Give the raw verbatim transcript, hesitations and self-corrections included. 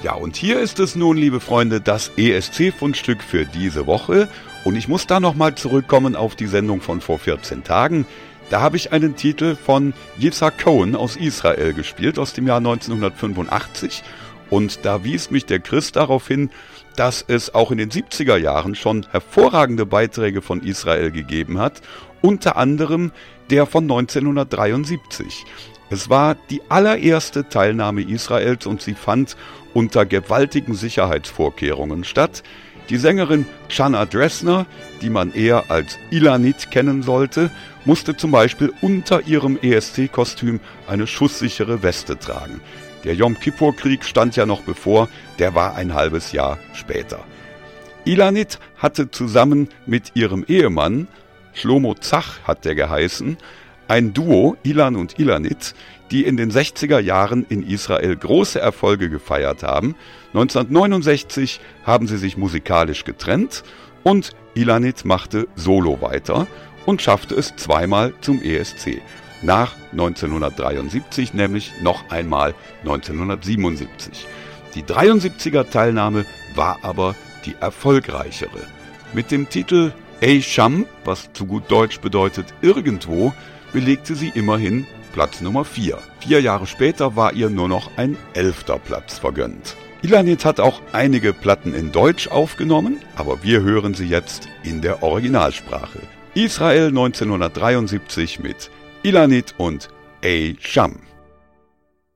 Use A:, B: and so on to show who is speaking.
A: Ja, und hier ist es nun, liebe Freunde, das E S C-Fundstück für diese Woche. Und ich muss da nochmal zurückkommen auf die Sendung von vor vierzehn Tagen. Da habe ich einen Titel von Yitzhak Cohen aus Israel gespielt, aus dem Jahr neunzehnhundertfünfundachtzig. Und da wies mich der Chris darauf hin, dass es auch in den siebziger Jahren schon hervorragende Beiträge von Israel gegeben hat, unter anderem der von neunzehnhundertdreiundsiebzig. Es war die allererste Teilnahme Israels und sie fand unter gewaltigen Sicherheitsvorkehrungen statt. Die Sängerin Chana Dressner, die man eher als Ilanit kennen sollte, musste zum Beispiel unter ihrem E S C-Kostüm eine schusssichere Weste tragen. Der Jom-Kippur-Krieg stand ja noch bevor, der war ein halbes Jahr später. Ilanit hatte zusammen mit ihrem Ehemann, Shlomo Zach hat der geheißen, ein Duo, Ilan und Ilanit, die in den sechziger Jahren in Israel große Erfolge gefeiert haben. neunzehnhundertneunundsechzig haben sie sich musikalisch getrennt und Ilanit machte solo weiter und schaffte es zweimal zum E S C. Nach neunzehnhundertdreiundsiebzig, nämlich noch einmal neunzehnhundertsiebenundsiebzig. Die dreiundsiebziger Teilnahme war aber die erfolgreichere. Mit dem Titel Ey Sham, was zu gut Deutsch bedeutet irgendwo, belegte sie immerhin Platz Nummer vier. Vier Jahre später war ihr nur noch ein elfter Platz vergönnt. Ilanit hat auch einige Platten in Deutsch aufgenommen, aber wir hören sie jetzt in der Originalsprache. Israel neunzehnhundertdreiundsiebzig mit Ilanit und Ey Sham.